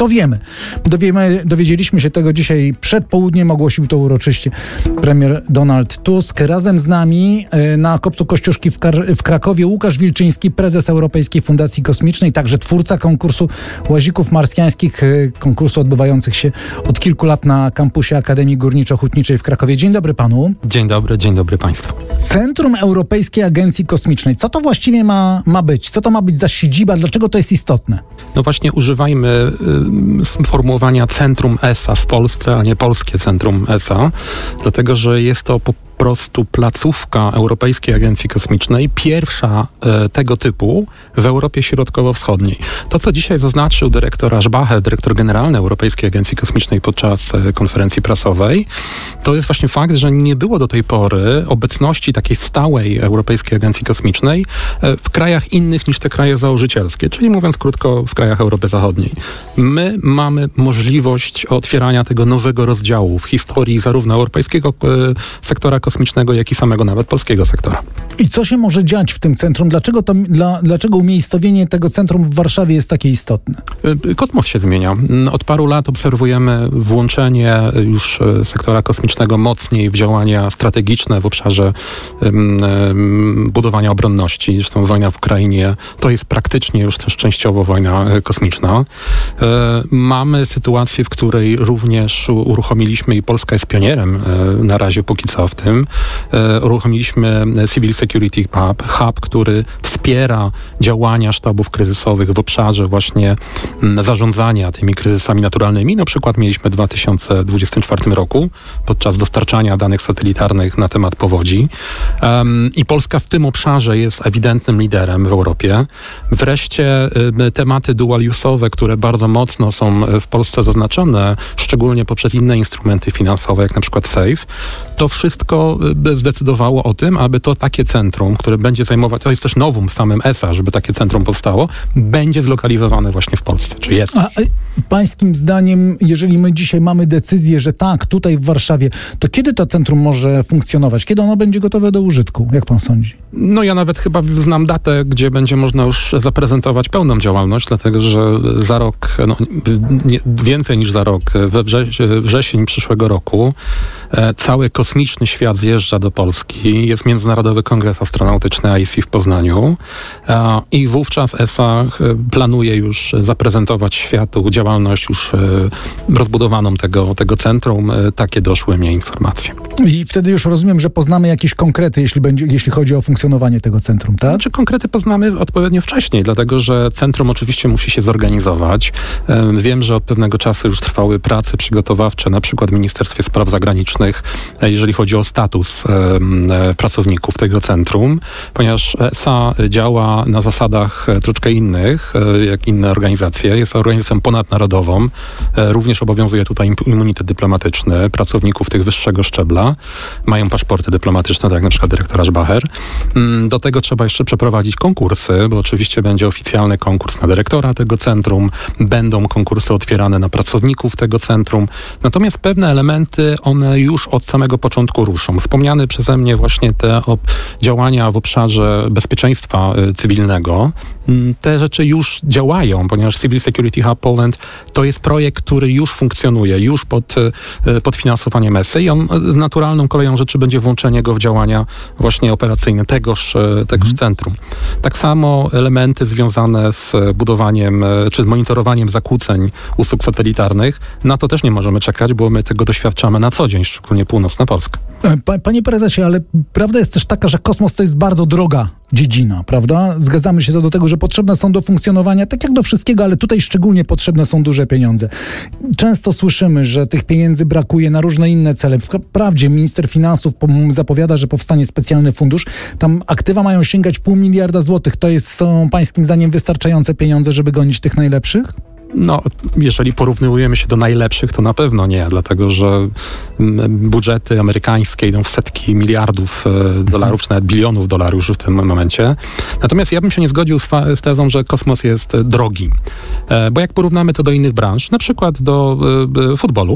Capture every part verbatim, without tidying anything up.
To wiemy. Dowiemy, dowiedzieliśmy się tego dzisiaj przed południem, ogłosił to uroczyście premier Donald Tusk. Razem z nami na Kopcu Kościuszki w, Kar- w Krakowie Łukasz Wilczyński, prezes Europejskiej Fundacji Kosmicznej, także twórca konkursu łazików marsjańskich, konkursu odbywających się od kilku lat na kampusie Akademii Górniczo-Hutniczej w Krakowie. Dzień dobry panu. Dzień dobry, dzień dobry państwu. Centrum Europejskiej Agencji Kosmicznej. Co to właściwie ma, ma być? Co to ma być za siedziba? Dlaczego to jest istotne? No właśnie używajmy y, sformułowania Centrum E S A w Polsce, a nie Polskie Centrum E S A, dlatego że jest to po po prostu placówka Europejskiej Agencji Kosmicznej, pierwsza e, tego typu w Europie Środkowo-Wschodniej. To, co dzisiaj zaznaczył dyrektor Aschbacher, dyrektor generalny Europejskiej Agencji Kosmicznej podczas e, konferencji prasowej, to jest właśnie fakt, że nie było do tej pory obecności takiej stałej Europejskiej Agencji Kosmicznej e, w krajach innych niż te kraje założycielskie, czyli mówiąc krótko, w krajach Europy Zachodniej. My mamy możliwość otwierania tego nowego rozdziału w historii zarówno europejskiego e, sektora kosmicznego, jak i samego nawet polskiego sektora. I co się może dziać w tym centrum? Dlaczego, to, dla, dlaczego umiejscowienie tego centrum w Warszawie jest takie istotne? Kosmos się zmienia. Od paru lat obserwujemy włączenie już sektora kosmicznego mocniej w działania strategiczne w obszarze um, um, budowania obronności. Zresztą wojna w Ukrainie to jest praktycznie już też częściowo wojna kosmiczna. E, mamy sytuację, w której również uruchomiliśmy i Polska jest pionierem e, na razie póki co w tym. E, uruchomiliśmy Civil Security Hub, hub, który wspiera działania sztabów kryzysowych w obszarze właśnie m, zarządzania tymi kryzysami naturalnymi. Na przykład mieliśmy w dwa tysiące dwudziestym czwartym roku podczas dostarczania danych satelitarnych na temat powodzi. Um, I Polska w tym obszarze jest ewidentnym liderem w Europie. Wreszcie y, tematy dual-use'owe, które bardzo mocno są w Polsce zaznaczone, szczególnie poprzez inne instrumenty finansowe, jak na przykład SAFE, to wszystko zdecydowało o tym, aby to takie centrum, które będzie zajmować, to jest też nowum w samym E S A, żeby takie centrum powstało, będzie zlokalizowane właśnie w Polsce. Czy jest? A pańskim zdaniem, jeżeli my dzisiaj mamy decyzję, że tak, tutaj w Warszawie, to kiedy to centrum może funkcjonować? Kiedy ono będzie gotowe do użytku? Jak pan sądzi? No ja nawet chyba znam datę, gdzie będzie można już zaprezentować pełną działalność, dlatego że za rok, no, nie, więcej niż za rok, we wrze- wrzesień przyszłego roku e, cały kosmiczny świat zjeżdża do Polski. Jest Międzynarodowy Kongres Astronautyczny I C w Poznaniu e, i wówczas E S A planuje już zaprezentować światu działalność już e, rozbudowaną tego, tego centrum. E, takie doszły mnie informacje. I wtedy już rozumiem, że poznamy jakieś konkrety, jeśli, będzie, jeśli chodzi o funkcjonowanie tego centrum, tak? Znaczy konkrety poznamy odpowiednio wcześniej, dlatego że centrum oczywiście musi się zorganizować. E, wiem, że od pewnego czasu już trwały prace przygotowawcze, na przykład w Ministerstwie Spraw Zagranicznych, e, jeżeli chodzi o status e, e, pracowników tego centrum, ponieważ E S A działa na zasadach e, troszkę innych, e, jak inne organizacje. Jest organizacją ponadnarodową. E, również obowiązuje tutaj immunitet dyplomatyczny pracowników tych wyższego szczebla. Mają paszporty dyplomatyczne, tak jak na przykład dyrektor Aschbacher. Mm, do tego trzeba jeszcze przeprowadzić konkursy, bo oczywiście będzie oficjalny konkurs na dyrektora tego centrum, będą konkursy otwierane na pracowników tego centrum. Natomiast pewne elementy, one już od samego początku ruszą. Wspomniane przeze mnie właśnie te op- działania w obszarze bezpieczeństwa y, cywilnego, y, te rzeczy już działają, ponieważ Civil Security Hub Poland to jest projekt, który już funkcjonuje, już pod, y, pod finansowaniem E S A i on y, naturalną koleją rzeczy będzie włączenie go w działania właśnie operacyjne tegoż, y, tegoż mhm. centrum. Tak samo elementy związane z budowaniem y, czy z monitorowaniem zakłóceń usług satelitarnych, na to też nie możemy czekać, bo my tego doświadczamy na co dzień, szczególnie północna Polska. Panie prezesie, ale prawda jest też taka, że kosmos to jest bardzo droga dziedzina, prawda? Zgadzamy się co do tego, że potrzebne są do funkcjonowania, tak jak do wszystkiego, ale tutaj szczególnie potrzebne są duże pieniądze. Często słyszymy, że tych pieniędzy brakuje na różne inne cele. Wprawdzie minister finansów zapowiada, że powstanie specjalny fundusz. Tam aktywa mają sięgać pół miliarda złotych. To jest, są pańskim zdaniem wystarczające pieniądze, żeby gonić tych najlepszych? No, jeżeli porównujemy się do najlepszych, to na pewno nie, dlatego że budżety amerykańskie idą w setki miliardów dolarów, czy nawet bilionów dolarów już w tym momencie. Natomiast ja bym się nie zgodził z, fa- z tezą, że kosmos jest drogi. Bo jak porównamy to do innych branż, na przykład do y, y, futbolu,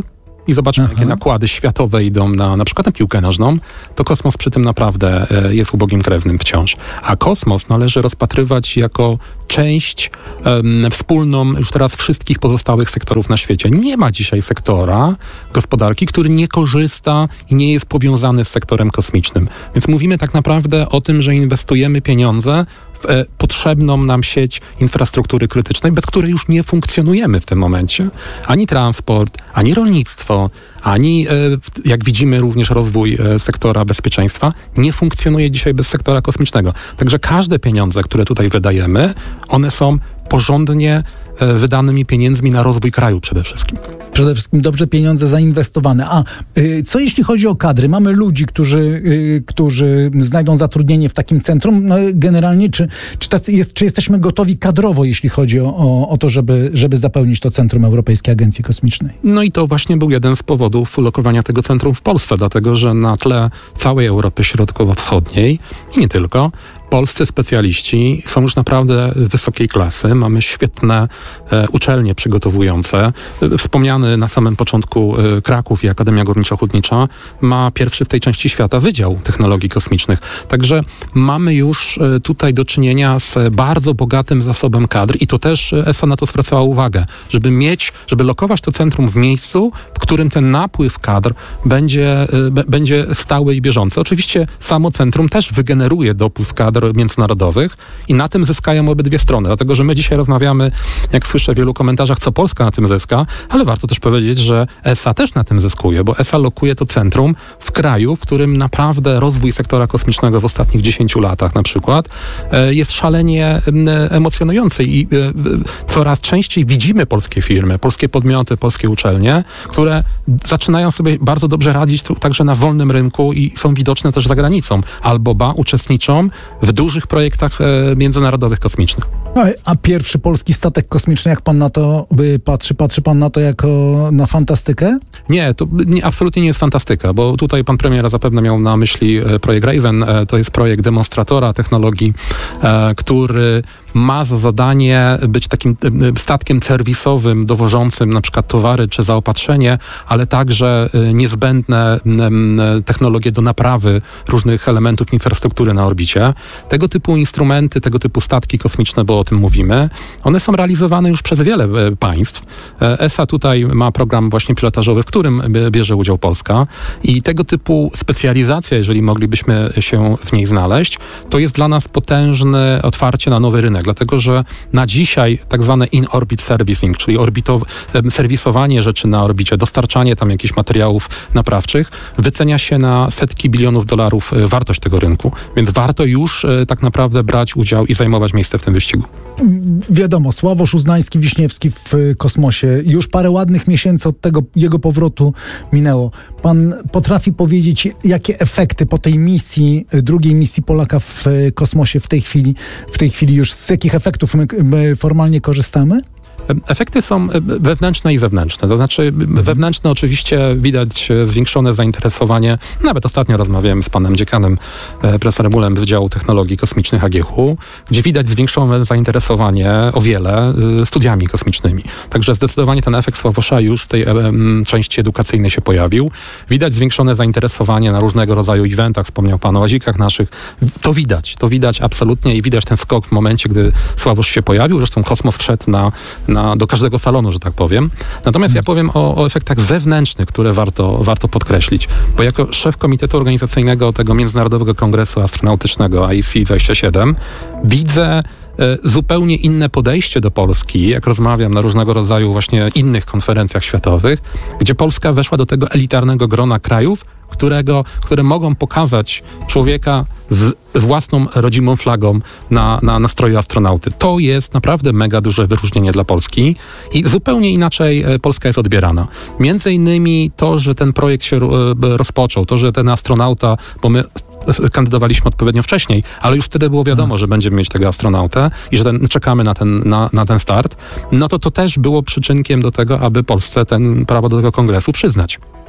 i zobaczmy, Aha. jakie nakłady światowe idą na na przykład na piłkę nożną, to kosmos przy tym naprawdę e, jest ubogim krewnym wciąż. A kosmos należy rozpatrywać jako część um, wspólną już teraz wszystkich pozostałych sektorów na świecie. Nie ma dzisiaj sektora gospodarki, który nie korzysta i nie jest powiązany z sektorem kosmicznym. Więc mówimy tak naprawdę o tym, że inwestujemy pieniądze w e, potrzebną nam sieć infrastruktury krytycznej, bez której już nie funkcjonujemy w tym momencie. Ani transport, ani rolnictwo, ani, e, jak widzimy, również rozwój e, sektora bezpieczeństwa nie funkcjonuje dzisiaj bez sektora kosmicznego. Także każde pieniądze, które tutaj wydajemy, one są porządnie e, wydanymi pieniędzmi na rozwój kraju przede wszystkim. Przede wszystkim dobrze pieniądze zainwestowane. A y, co jeśli chodzi o kadry? Mamy ludzi, którzy, y, którzy znajdą zatrudnienie w takim centrum. No, generalnie, czy, czy, tacy jest, czy jesteśmy gotowi kadrowo, jeśli chodzi o, o, o to, żeby, żeby zapełnić to Centrum Europejskiej Agencji Kosmicznej? No i to właśnie był jeden z powodów lokowania tego centrum w Polsce, dlatego że na tle całej Europy Środkowo-Wschodniej i nie tylko, polscy specjaliści są już naprawdę wysokiej klasy. Mamy świetne e, uczelnie przygotowujące. E, wspomniany na samym początku e, Kraków i Akademia Górniczo-Hutnicza ma pierwszy w tej części świata Wydział Technologii Kosmicznych. Także mamy już e, tutaj do czynienia z bardzo bogatym zasobem kadr i to też E S A na to zwracała uwagę, żeby mieć, żeby lokować to centrum w miejscu, w którym ten napływ kadr będzie, e, b, będzie stały i bieżący. Oczywiście samo centrum też wygeneruje dopływ kadr międzynarodowych i na tym zyskają obydwie strony, dlatego że my dzisiaj rozmawiamy, jak słyszę w wielu komentarzach, co Polska na tym zyska, ale warto też powiedzieć, że E S A też na tym zyskuje, bo E S A lokuje to centrum w kraju, w którym naprawdę rozwój sektora kosmicznego w ostatnich dziesięciu latach na przykład jest szalenie emocjonujący i coraz częściej widzimy polskie firmy, polskie podmioty, polskie uczelnie, które zaczynają sobie bardzo dobrze radzić także na wolnym rynku i są widoczne też za granicą, albo ba, uczestniczą w dużych projektach e, międzynarodowych kosmicznych. A pierwszy polski statek kosmiczny, jak pan na to patrzy? Patrzy pan na to jako na fantastykę? Nie, to nie, absolutnie nie jest fantastyka, bo tutaj pan premier zapewne miał na myśli e, projekt Raven. E, to jest projekt demonstratora technologii, e, który ma za zadanie być takim statkiem serwisowym, dowożącym na przykład towary czy zaopatrzenie, ale także niezbędne technologie do naprawy różnych elementów infrastruktury na orbicie. Tego typu instrumenty, tego typu statki kosmiczne, bo o tym mówimy, one są realizowane już przez wiele państw. E S A tutaj ma program właśnie pilotażowy, w którym bierze udział Polska i tego typu specjalizacja, jeżeli moglibyśmy się w niej znaleźć, to jest dla nas potężne otwarcie na nowy rynek, dlatego że na dzisiaj tak zwane in-orbit servicing, czyli orbitow- serwisowanie rzeczy na orbicie, dostarczanie tam jakichś materiałów naprawczych, wycenia się na setki bilionów dolarów wartość tego rynku, więc warto już tak naprawdę brać udział i zajmować miejsce w tym wyścigu. Wiadomo, Sławosz Uznański-Wiśniewski w kosmosie. Już parę ładnych miesięcy od tego jego powrotu minęło. Pan potrafi powiedzieć, jakie efekty po tej misji, drugiej misji Polaka w kosmosie w tej chwili, w tej chwili już z jakich efektów my, my formalnie korzystamy? Efekty są wewnętrzne i zewnętrzne. To znaczy wewnętrzne oczywiście widać zwiększone zainteresowanie. Nawet ostatnio rozmawiałem z panem dziekanem, profesorem Ulem Wydziału Technologii Kosmicznych A G H U, gdzie widać zwiększone zainteresowanie o wiele studiami kosmicznymi. Także zdecydowanie ten efekt Sławosza już w tej części edukacyjnej się pojawił. Widać zwiększone zainteresowanie na różnego rodzaju eventach. Wspomniał pan o łazikach naszych. To widać. To widać absolutnie i widać ten skok w momencie, gdy Sławosz się pojawił. Zresztą kosmos wszedł na Na, do każdego salonu, że tak powiem. Natomiast ja powiem o, o efektach zewnętrznych, które warto, warto podkreślić, bo jako szef Komitetu Organizacyjnego tego Międzynarodowego Kongresu Astronautycznego I C dwadzieścia siedem widzę zupełnie inne podejście do Polski, jak rozmawiam na różnego rodzaju właśnie innych konferencjach światowych, gdzie Polska weszła do tego elitarnego grona krajów, którego, które mogą pokazać człowieka z własną rodzimą flagą na, na, na stroju astronauty. To jest naprawdę mega duże wyróżnienie dla Polski i zupełnie inaczej Polska jest odbierana. Między innymi to, że ten projekt się rozpoczął, to, że ten astronauta, bo my kandydowaliśmy odpowiednio wcześniej, ale już wtedy było wiadomo, że będziemy mieć tego astronautę i że ten, czekamy na ten, na, na ten start, no to to też było przyczynkiem do tego, aby Polsce ten prawo do tego kongresu przyznać.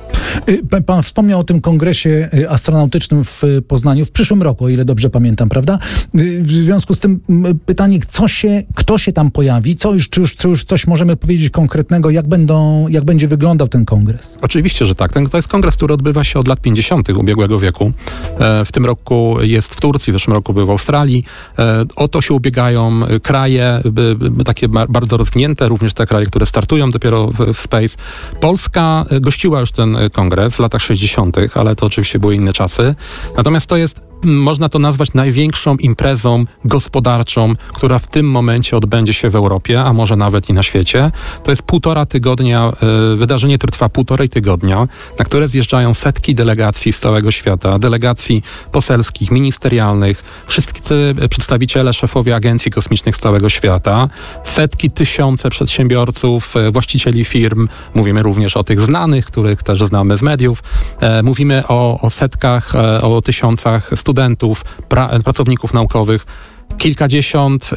Pan wspomniał o tym kongresie astronautycznym w Poznaniu w przyszłym roku, o ile dobrze pamiętam, prawda? W związku z tym pytanie, co się, kto się tam pojawi, co już, czy, już, czy już coś możemy powiedzieć konkretnego, jak, będą, jak będzie wyglądał ten kongres? Oczywiście, że tak. Ten, to jest kongres, który odbywa się od lat pięćdziesiątych ubiegłego wieku. E, w tym roku jest w Turcji, w zeszłym roku był w Australii. E, o to się ubiegają kraje by, by, takie bar, bardzo rozwinięte, również te kraje, które startują dopiero w, w Space. Polska gościła już ten kongres w latach sześćdziesiątych, ale to oczywiście były inne czasy. Natomiast to jest, można to nazwać największą imprezą gospodarczą, która w tym momencie odbędzie się w Europie, a może nawet i na świecie. To jest półtora tygodnia, y, wydarzenie, które trwa półtorej tygodnia, na które zjeżdżają setki delegacji z całego świata, delegacji poselskich, ministerialnych, wszyscy przedstawiciele, szefowie agencji kosmicznych z całego świata, setki, tysiące przedsiębiorców, y, właścicieli firm, mówimy również o tych znanych, których też znamy z mediów, y, mówimy o, o setkach, y, o tysiącach studentów, pra, pracowników naukowych, kilkadziesiąt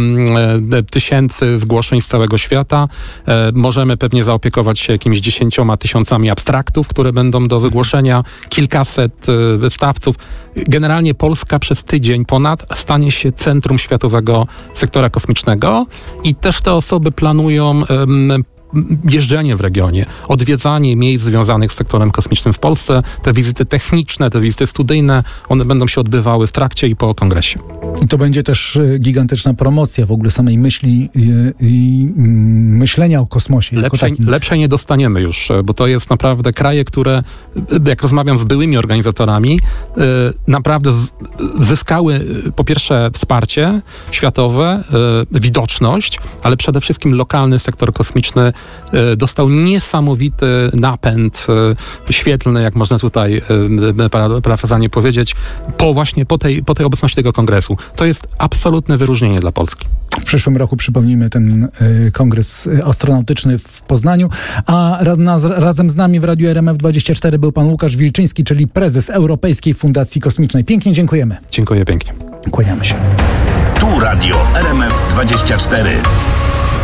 e, tysięcy zgłoszeń z całego świata. E, możemy pewnie zaopiekować się jakimiś dziesięcioma tysiącami abstraktów, które będą do wygłoszenia, kilkaset e, wystawców. Generalnie Polska przez tydzień ponad stanie się centrum światowego sektora kosmicznego i też te osoby planują e, jeżdżenie w regionie, odwiedzanie miejsc związanych z sektorem kosmicznym w Polsce, te wizyty techniczne, te wizyty studyjne, one będą się odbywały w trakcie i po kongresie. I to będzie też gigantyczna promocja w ogóle samej myśli i, i myślenia o kosmosie. Lepszej, lepszej nie dostaniemy już, bo to jest naprawdę kraje, które, jak rozmawiam z byłymi organizatorami, naprawdę zyskały po pierwsze wsparcie światowe, widoczność, ale przede wszystkim lokalny sektor kosmiczny dostał niesamowity napęd świetlny, jak można tutaj parafrazalnie powiedzieć, po właśnie po tej, po tej obecności tego kongresu. To jest absolutne wyróżnienie dla Polski. W przyszłym roku przypomnijmy ten y, kongres astronautyczny w Poznaniu, a raz, na, razem z nami w Radiu R M F dwadzieścia cztery był pan Łukasz Wilczyński, czyli prezes Europejskiej Fundacji Kosmicznej. Pięknie dziękujemy. Dziękuję pięknie. Kłaniamy się. Tu Radio R M F dwadzieścia cztery.